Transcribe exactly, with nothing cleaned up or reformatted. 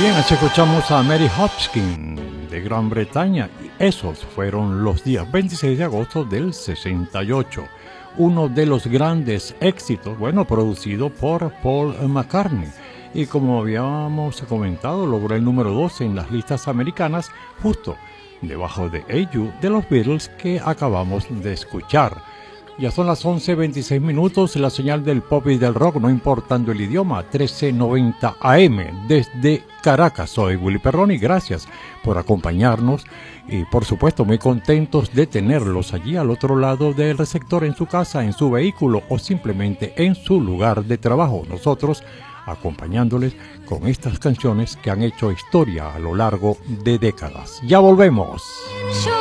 Bien, así escuchamos a Mary Hopkins de Gran Bretaña y esos fueron los días veintiséis de agosto del sesenta y ocho. Uno de los grandes éxitos, bueno, producido por Paul McCartney. Y como habíamos comentado, logró el número doce en las listas americanas, justo debajo de A You de los Beatles que acabamos de escuchar. Ya son las once veintiséis minutos, la señal del pop y del rock, no importando el idioma, trece noventa A M desde Caracas. Soy Willy Perroni, gracias por acompañarnos y por supuesto muy contentos de tenerlos allí al otro lado del receptor, en su casa, en su vehículo o simplemente en su lugar de trabajo. Nosotros acompañándoles con estas canciones que han hecho historia a lo largo de décadas. Ya volvemos.